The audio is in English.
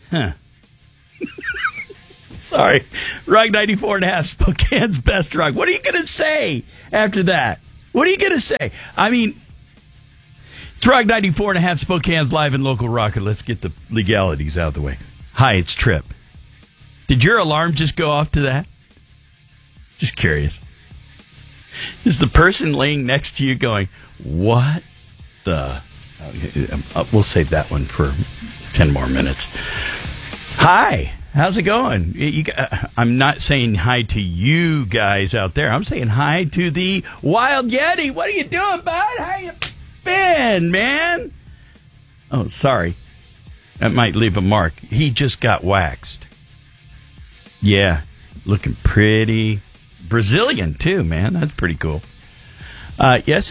Huh. Sorry. Rock 94.5, Spokane's best rock. What are you going to say after that? What are you going to say? I mean, it's Rock 94.5, Spokane's live and local rocker. Let's get the legalities out of the way. Hi, it's Trip. Did your alarm just go off to that? Just curious. Is the person laying next to you going, what the... We'll save that one for 10 more minutes. Hi. How's it going? I'm not saying hi to you guys out there. I'm saying hi to the Wild Yeti. What are you doing, bud? How you been, man? Oh, sorry. That might leave a mark. He just got waxed. Yeah, looking pretty Brazilian, too, man. That's pretty cool. Yes,